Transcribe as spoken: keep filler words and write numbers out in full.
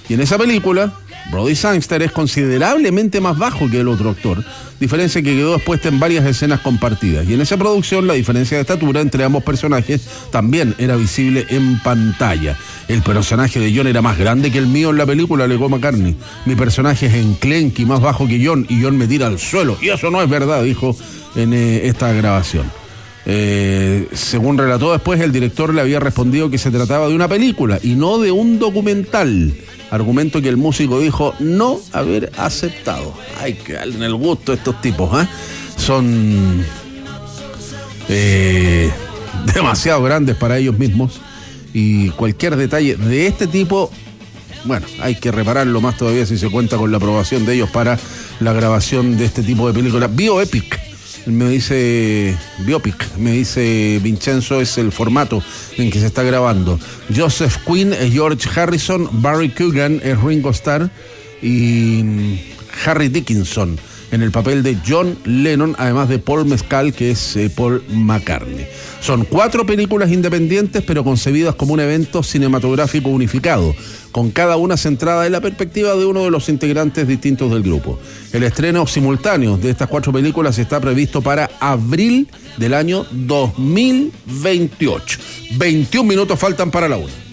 Y en esa película, Brody Sangster es considerablemente más bajo que el otro actor, diferencia que quedó expuesta en varias escenas compartidas. Y en esa producción la diferencia de estatura entre ambos personajes también era visible en pantalla. El personaje de John era más grande que el mío en la película, alegó McCartney. Mi personaje es enclenque y más bajo que John, y John me tira al suelo. Y eso no es verdad, dijo en eh, esta grabación. Eh, según relató después, el director le había respondido que se trataba de una película y no de un documental, argumento que el músico dijo no haber aceptado. Hay que darle en el gusto a estos tipos, ¿eh? Son eh, demasiado grandes para ellos mismos, y cualquier detalle de este tipo, bueno, hay que repararlo más todavía si se cuenta con la aprobación de ellos para la grabación de este tipo de películas. Bioepic, me dice Biopic, me dice Vincenzo, es el formato en que se está grabando. Joseph Quinn es George Harrison, Barry Keoghan es Ringo Starr y Harry Dickinson en el papel de John Lennon, además de Paul Mescal, que es eh, Paul McCartney. Son cuatro películas independientes, pero concebidas como un evento cinematográfico unificado, con cada una centrada en la perspectiva de uno de los integrantes distintos del grupo. El estreno simultáneo de estas cuatro películas está previsto para abril del año dos mil veintiocho. veintiún minutos faltan para la una.